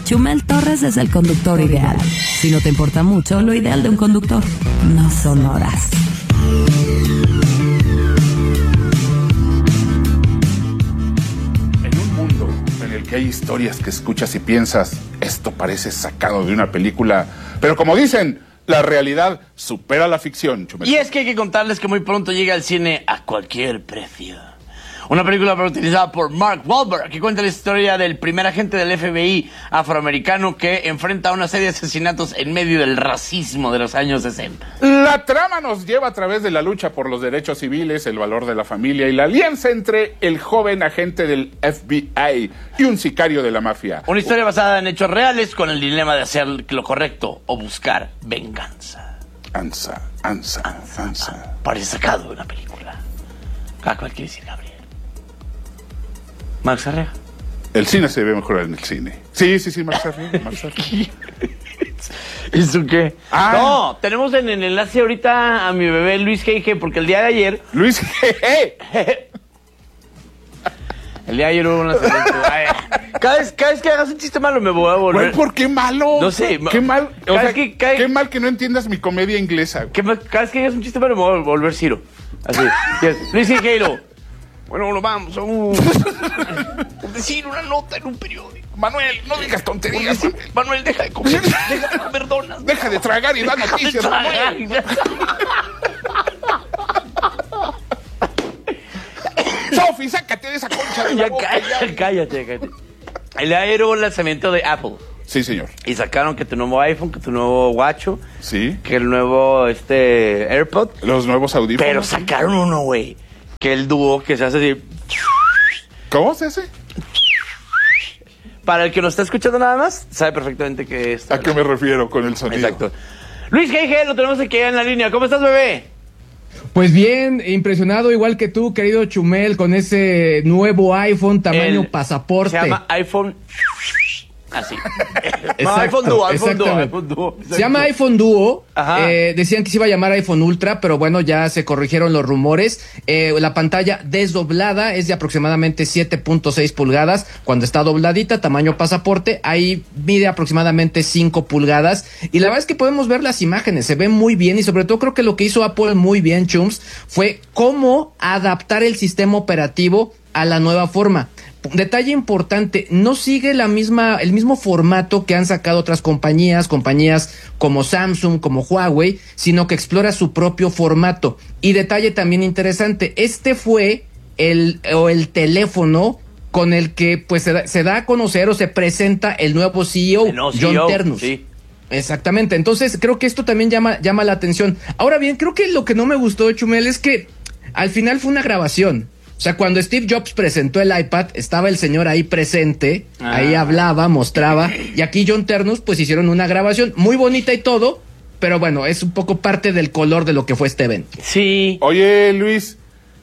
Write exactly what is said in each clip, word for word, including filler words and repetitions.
Chumel Torres es el conductor ideal. Si no te importa mucho, lo ideal de un conductor no son horas. En un mundo en el que hay historias que escuchas y piensas, esto parece sacado de una película, pero como dicen, la realidad supera la ficción, Chumel. Y es que hay que contarles que muy pronto llega al cine A Cualquier Precio. Una película protagonizada por Mark Wahlberg, que cuenta la historia del primer agente del F B I afroamericano que enfrenta a una serie de asesinatos en medio del racismo de los años sesenta. La trama nos lleva a través de la lucha por los derechos civiles, el valor de la familia y la alianza entre el joven agente del F B I y un sicario de la mafia. Una historia basada en hechos reales con el dilema de hacer lo correcto o buscar venganza. Ansa, ansa, ansa. ansa. Parece sacado de una película. ¿A cuál quiere decir, Gabriel? Max Arrea. El cine se ve mejor en el cine. Sí, sí, sí, Max Arrea. Max Arrea. ¿Eso qué? Ah. No, tenemos en el enlace ahorita a mi bebé Luis G G, porque el día de ayer... Luis G G. El día de ayer hubo una... cada, vez, cada vez que hagas un chiste malo me voy a volver... Güey, ¿por qué malo? No sé. Qué mal, o cada sea, que, cada... qué mal que no entiendas mi comedia inglesa. Que, cada vez que hagas un chiste malo me voy a volver Ciro. Así. Luis G G. Bueno, lo vamos a un... decir una nota en un periódico. Manuel, no digas tonterías. Decir, Manuel, deja de comer, deja de comer donas. Deja de tragar y da noticias, Manuel. Sofi, sácate de esa concha de la ya, boca. Cállate, cállate, cállate. El ayer hubo el lanzamiento de Apple. Sí, señor. Y sacaron que tu nuevo iPhone, que tu nuevo Guacho. Sí. Que el nuevo, este, AirPod. Los nuevos audífonos. Pero sacaron uno, güey. Que el dúo que se hace así. ¿Cómo se hace? Para el que nos está escuchando nada más, sabe perfectamente que es. ¿A qué me refiero con el sonido? Exacto. Luis G G, lo tenemos aquí en la línea. ¿Cómo estás, bebé? Pues bien, impresionado igual que tú, querido Chumel, con ese nuevo iPhone tamaño El- pasaporte. Se llama iPhone. Así. Exacto, No, iPhone Duo, iPhone Duo, exactamente. iPhone Duo. Exacto. Se llama iPhone Duo. Ajá. Eh, decían que se iba a llamar iPhone Ultra, pero bueno, ya se corrigieron los rumores. Eh, la pantalla desdoblada es de aproximadamente siete punto seis pulgadas. Cuando está dobladita, tamaño pasaporte, ahí mide aproximadamente cinco pulgadas. Y la verdad es que podemos ver las imágenes, se ven muy bien. Y sobre todo creo que lo que hizo Apple muy bien, Chums, fue cómo adaptar el sistema operativo a la nueva forma. Detalle importante, no sigue la misma, el mismo formato que han sacado otras compañías, compañías como Samsung, como Huawei, sino que explora su propio formato. Y detalle también interesante, este fue el, o el teléfono con el que pues se da, se da a conocer o se presenta el nuevo C E O, No, John C E O, Ternus. sí. Exactamente, entonces creo que esto también llama, llama la atención. Ahora bien, creo que lo que no me gustó, Chumel, es que al final fue una grabación. O sea, cuando Steve Jobs presentó el iPad, estaba el señor ahí presente, ah. ahí hablaba, mostraba, y aquí John Ternus pues hicieron una grabación muy bonita y todo, pero bueno, es un poco parte del color de lo que fue este evento. Sí. Oye, Luis,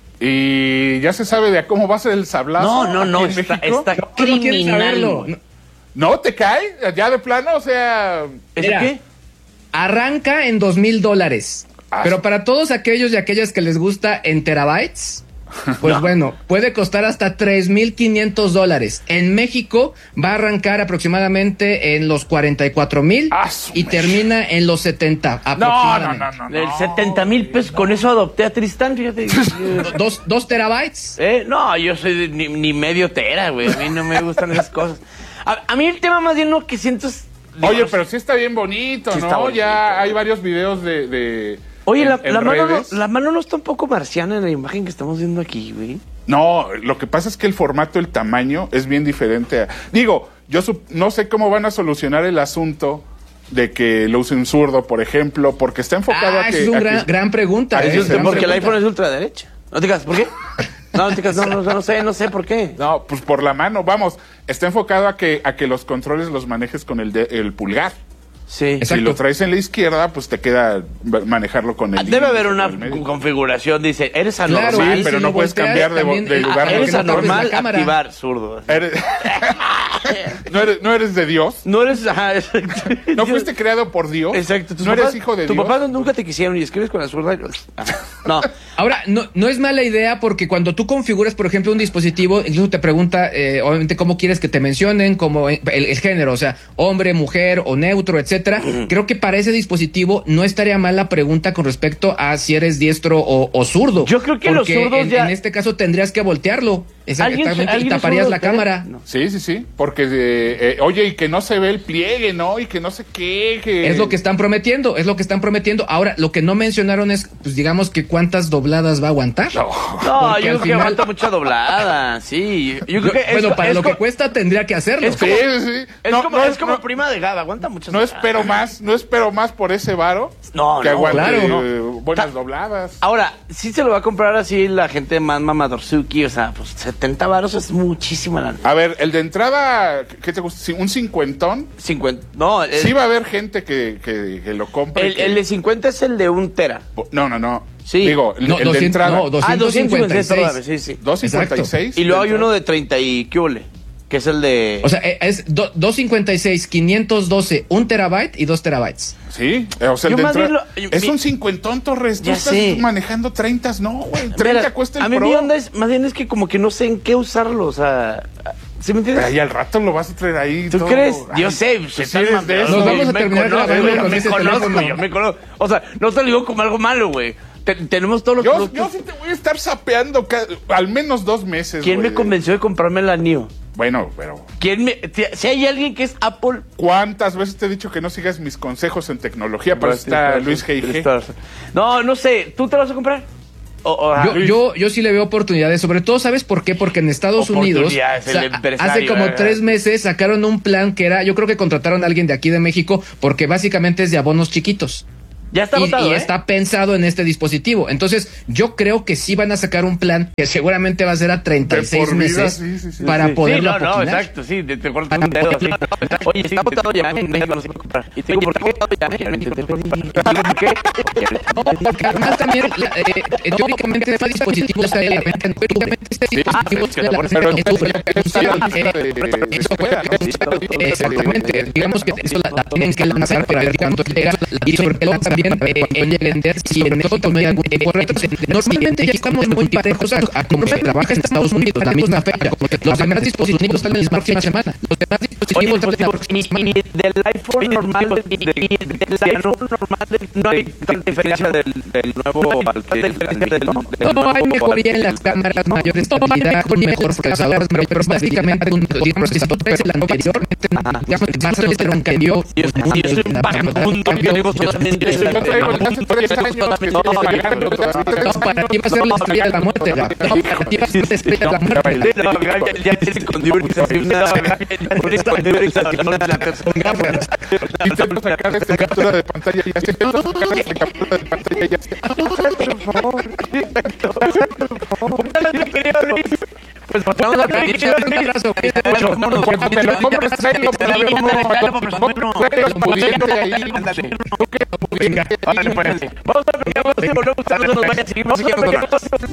¿y ya se sabe de cómo va a ser el sablazo? No, no, no, aquí en está, México? está No, no quieres criminal. saberlo. No. ¿No te cae? ¿Ya de plano? O sea... ¿Eso Mira, qué? Arranca en dos mil dólares, Ah. pero para todos aquellos y aquellas que les gusta en terabytes... Pues no. Bueno, puede costar hasta tres mil quinientos dólares. En México va a arrancar aproximadamente en los cuarenta y cuatro mil ah, y termina en los setenta aproximadamente. No, no, no, no, El no. setenta mil pesos, con eso adopté a Tristán, fíjate. ¿Dos, dos terabytes? ¿Eh? No, yo soy de, ni, ni medio tera, güey. A mí no me gustan esas cosas. A, a mí el tema más bien lo que siento es... Oye, digo, pero sí está bien bonito, sí ¿no? está bonito, ya güey. hay varios videos de... de Oye, en, la, en la, mano no, redes. la mano no está un poco marciana en la imagen que estamos viendo aquí, güey. No, lo que pasa es que el formato, el tamaño es bien diferente. A... Digo, yo sup... no sé cómo van a solucionar el asunto de que lo use un zurdo, por ejemplo, porque está enfocado ah, a que... es una a gran, que... gran pregunta. Ahí Es es gran porque pregunta. el iPhone es ultraderecha. No te digas, ¿por qué? No, no te digas, no, no, no sé, no sé por qué. No, pues por la mano, vamos. Está enfocado a que a que los controles los manejes con el, de, el pulgar. Sí. Exacto. Si lo traes en la izquierda, pues te queda manejarlo con el... Debe haber una con el medio. configuración, dice, eres Claro, anormal. sí, pero si no lo puedes volteas, cambiar de, también, de eh, lugar. ah, Eres que no tapes la anormal, cámara. activar zurdo. Eres- ¿No eres, no eres de Dios? No eres... Ajá, exacto. ¿No fuiste creado por Dios? Exacto. ¿Tus ¿No papás, eres hijo de tus Dios? papás nunca te quisieron y escribes con la zurda? Ajá. No. Ahora, no, no es mala idea porque cuando tú configuras, por ejemplo, un dispositivo, incluso te pregunta, eh, obviamente, cómo quieres que te mencionen, como el, el género, o sea, hombre, mujer o neutro, etcétera. Uh-huh. Creo que para ese dispositivo no estaría mal la pregunta con respecto a si eres diestro o, o zurdo. Yo creo que los zurdos en, ya... en este caso tendrías que voltearlo. Exactamente, ¿Alguien, y taparías la usted? cámara. No. Sí, sí, sí, porque, eh, eh, oye, y que no se ve el pliegue, ¿no? Y que no sé qué. Que... Es lo que están prometiendo, es lo que están prometiendo. Ahora, lo que no mencionaron es, pues digamos que cuántas dobladas va a aguantar. No, no yo creo final... que aguanta mucha doblada, sí. Yo creo que es, bueno, para es lo como... que cuesta tendría que hacerlo. Es como, sí, sí. Es no, como, no, es como no, prima de Gada, aguanta muchas No dobladas. espero más, no espero más por ese varo. No, que no, aguante claro, no. eh, buenas dobladas. Ahora, sí se lo va a comprar así la gente más mamadorzuki, o sea, pues setenta varos es muchísima la... A ver, el de entrada, ¿qué te gusta? ¿Un cincuentón? cincuenta, no. El, sí va a haber gente que, que, que lo compre. El, que... el de cincuenta es el de un tera. No, no, no. Sí. Digo, el, no, el doscientos, de entrada. No, doscientos cincuenta y seis. Ah, doscientos cincuenta y seis, sí, sí. doscientos cincuenta y seis. Y luego hay uno de treinta y qué ole, que es el de... O sea, es do, doscientos cincuenta y seis, quinientos doce, un terabyte y dos terabytes. Sí, o sea, el Yo de más bien entrada... lo- Es mi- un cincuentón, Torres. Tú Ya estás sé. manejando treinta, no, güey. treinta Mira, cuesta el a mí Pro. mi onda es, más bien es que como que no sé en qué usarlo, o sea... ¿Sí me entiendes? Ahí al rato lo vas a traer ahí. ¿Tú todo. crees? Ay, Yo sé, pues se sí eres de eso. Nos vamos a me terminar conozco, grabando güey, con me ese conozco, teléfono. yo me conozco. O sea, no te lo digo como algo malo, güey. Te- tenemos todos los Yo, productos. yo sí te voy a estar sapeando ca- al menos dos meses. ¿Quién güey. me convenció de comprarme la Neo? Bueno, pero ¿Quién me...? t- Si hay alguien que es Apple... ¿cuántas veces te he dicho que no sigas mis consejos en tecnología? Para eso está Luis G I G. No, no sé. ¿Tú te lo vas a comprar? O, o, Yo, yo, yo sí le veo oportunidades, sobre todo, ¿sabes por qué? Porque en Estados Unidos, Oportunidades, el o sea, empresario, hace como ¿verdad? tres meses sacaron un plan que era, yo creo que contrataron a alguien de aquí de México, porque básicamente es de abonos chiquitos. Ya está y, votado, y ¿eh? está pensado en este dispositivo. Entonces, yo creo que sí van a sacar un plan que seguramente va a ser a treinta y De seis por vida, meses sí, sí, sí. para Sí, poderlo sí, no, no, apoquinar. exacto, sí, te, te cortas un dedo así. Oye, está votado ya, en México no se puede comprar. Y te digo, ¿por qué está votado ya? Y te digo, ¿por qué? No, porque además también, la- eh, eh, teóricamente este dispositivo está en la venta, teóricamente este dispositivo está en la Pero venta, está en la lista de- eh, eso fue- de- exactamente, digamos que eso la, la tienen que lanzar para ver cuánto llega y sobre todo también eh, cuando lleguen a si en México no hay algún eh, correcto. Normalmente ya estamos muy parejos a, a como se trabaja en Estados Unidos, la misma fecha. Los demás dispositivos salen la próxima semana. Los demás dispositivos salen la próxima semana. Y del iPhone normal y del iPhone normal no hay tanta diferencia del, del nuevo al que del, del, No hay mejoría en las cámaras, mayor estabilidad, un mejor procesador, pero básicamente un procesador es el anterior. Digamos que más o menos un cambio. y es un vagabundo que digo solamente Yo traigo el hace tres años que estoy pagando todavía. No, para ti va a ser la estrella de la muerte. No, para ti va a ser la estrella de la muerte. ya se escondió y se hace una se escondió y se hace una Y te puedo sacar esta captura de pantalla ya sé. Te puedo sacar esta captura de pantalla ya sé. pues vamos a ver Te lo compro, tráelo para ver cómo tráelo pudiente ahí. Vamos a ver, vamos a ver, volvemos a nos vaya a seguir. Vamos a ver,